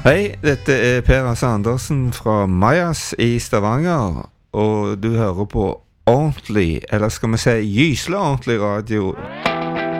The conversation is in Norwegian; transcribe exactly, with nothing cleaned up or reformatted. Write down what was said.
Hei, dette er Per Hasse Andersen fra Majas i Stavanger, og du hører på ordentlig, eller skal vi si gyselig ordentlig radio.